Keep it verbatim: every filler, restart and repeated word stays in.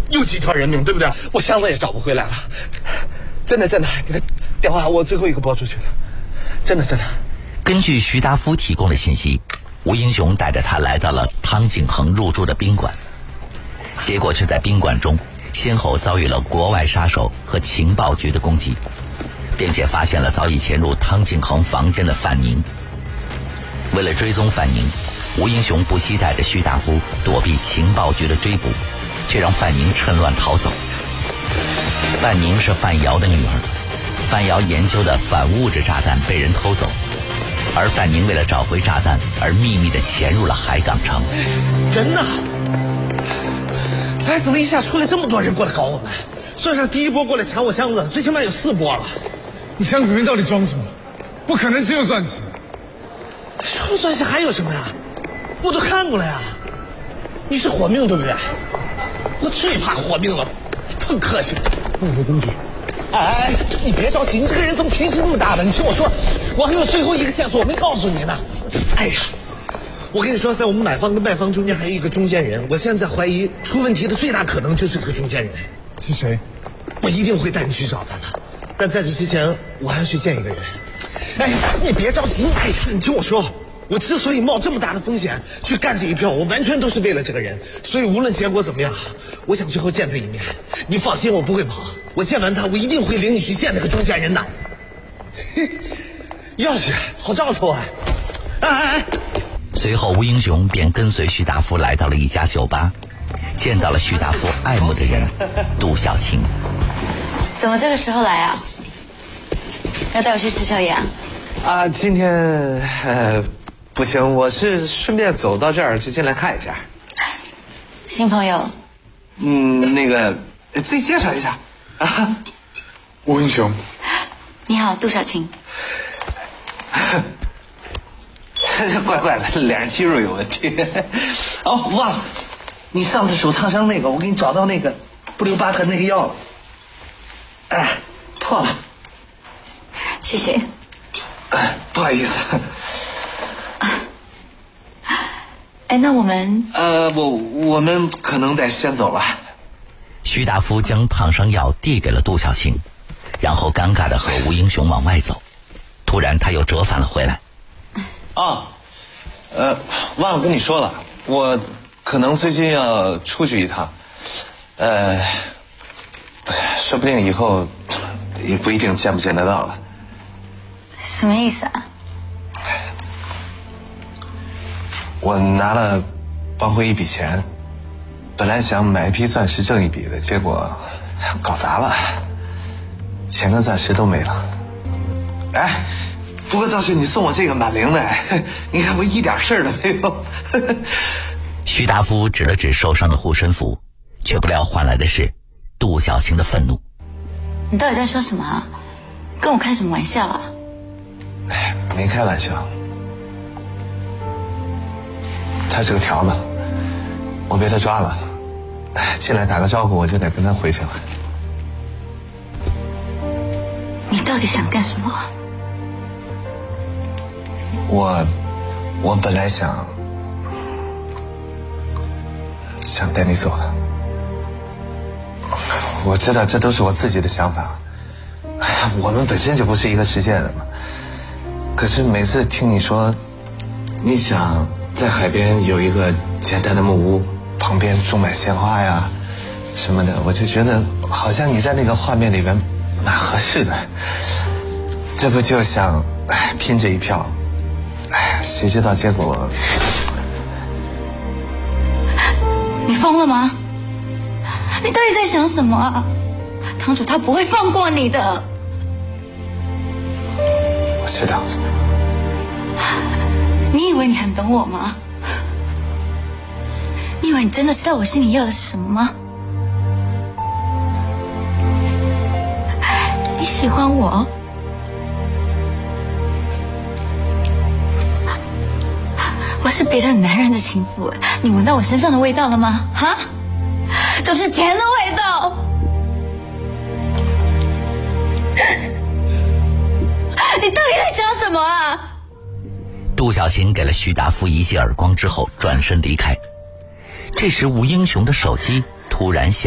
又几条人命，对不对？我箱子也找不回来了，真的真的，你的电话我最后一个拨出去的，真的真的。 根据徐达夫提供的信息，吴英雄带着他来到了汤景恒入住的宾馆，结果却在宾馆中先后遭遇了国外杀手和情报局的攻击，并且发现了早已潜入汤景恒房间的范宁。为了追踪范宁，吴英雄不惜带着徐达夫躲避情报局的追捕，却让范宁趁乱逃走。范宁是范瑶的女儿，范瑶研究的反物质炸弹被人偷走，而范宁为了找回炸弹而秘密地潜入了海港城。 人呢？哎，怎么一下出来这么多人过来搞我们？算上第一波过来抢我箱子，最起码有四波了。 你箱子里面到底装什么？不可能只有钻石。 除了钻石还有什么呀？我都看过了呀。你是活命对不对？我最怕活命了，更客气。 我的工具。 哎，你别着急，你这个人怎么脾气那么大的？你听我说，我还有最后一个线索我没告诉你呢。哎呀，我跟你说，在我们买方跟卖方中间还有一个中间人，我现在怀疑出问题的最大可能就是这个中间人。 是谁？ 我一定会带你去找他的，但在这之前，我还要去见一个人。哎，你别着急，哎呀，你听我说，我之所以冒这么大的风险去干这一票，我完全都是为了这个人。所以无论结果怎么样，我想最后见他一面。你放心，我不会跑。我见完他，我一定会领你去见那个中间人的。嘿，钥匙，好兆头啊！哎哎哎！ 随后，吴英雄便跟随徐达夫来到了一家酒吧，见到了徐达夫爱慕的人杜小晴。 怎么这个时候来啊？要带我去吃宵夜啊？ 啊，今天呃不行，我是顺便走到这儿就进来看一下。 新朋友？ 嗯，那个自己介绍一下啊。 吴英雄。 你好，杜小晴。 怪怪的，脸上肌肉有问题。哦，忘了，你上次手烫伤那个，我给你找到那个不留疤痕那个药了。哎，破了。 谢谢。 哎，不好意思。 哎，那我们…… 呃，我我们可能得先走了。 徐达夫将烫伤药递给了杜小晴，然后尴尬地和吴英雄往外走。突然，他又折返了回来。 哦，呃，忘了跟你说了，我可能最近要出去一趟，呃，说不定以后也不一定见不见得到了。 什么意思啊？ 我拿了帮会一笔钱，本来想买一批钻石挣一笔的，结果搞砸了，钱跟钻石都没了。哎，不过倒是你送我这个蛮灵的，你看我一点事儿都没有。 徐达夫指了指受伤的护身符，却不料换来的是杜小晴的愤怒。 你到底在说什么啊？跟我开什么玩笑啊？ 哎，没开玩笑。他是个条子，我被他抓了，哎，进来打个招呼我就得跟他回去了。 你到底想干什么？ 我我本来想想带你走的，我知道这都是我自己的想法，我们本身就不是一个世界的嘛。可是每次听你说你想在海边有一个简单的木屋，旁边种满鲜花呀什么的，我就觉得好像你在那个画面里面蛮合适的。这不就想哎拼这一票，哎，谁知道结果？ 你疯了吗？你到底在想什么啊？堂主他不会放过你的。 我知道。 你以为你很懂我吗？你以为你真的知道我心里要的是什么吗？你喜欢我？我是别的男人的情妇，你闻到我身上的味道了吗？哈，都是钱的味道。你到底在想什么啊？ 杜小晴给了徐达夫一记耳光之后转身离开。这时吴英雄的手机突然响。